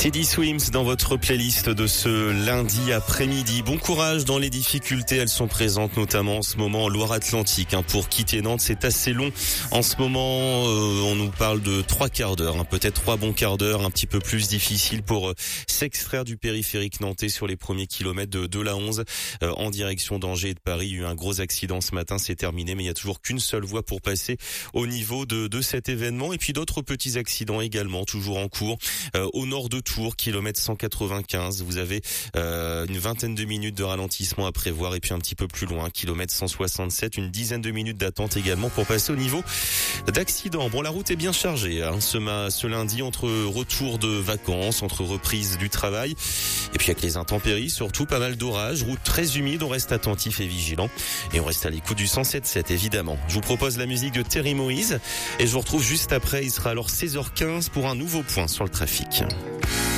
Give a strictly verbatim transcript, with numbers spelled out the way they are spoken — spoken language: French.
Teddy Swims dans votre playlist de ce lundi après-midi. Bon courage dans les difficultés, elles sont présentes notamment en ce moment en Loire-Atlantique. Hein. Pour quitter Nantes, c'est assez long. En ce moment, euh, on nous parle de trois quarts d'heure, hein, peut-être trois bons quarts d'heure, un petit peu plus difficile pour euh, s'extraire du périphérique nantais sur les premiers kilomètres de, de l'A onze euh, en direction d'Angers et de Paris. Il y a eu un gros accident ce matin, c'est terminé, mais il y a toujours qu'une seule voie pour passer au niveau de, de cet événement. Et puis d'autres petits accidents également, toujours en cours. Euh, au nord de Tours, kilomètre cent quatre-vingt-quinze, vous avez euh, une vingtaine de minutes de ralentissement à prévoir. Et puis un petit peu plus loin, kilomètre cent soixante-sept, une dizaine de minutes d'attente également pour passer au niveau d'accident. Bon, la route est bien chargée hein, ce, ma, ce lundi, entre retour de vacances, entre reprise du travail. Et puis avec les intempéries, surtout pas mal d'orages, route très humide, on reste attentif et vigilant. Et on reste à l'écoute du cent sept sept évidemment. Je vous propose la musique de Terry Moïse et je vous retrouve juste après. Il sera alors seize heures quinze pour un nouveau point sur le trafic.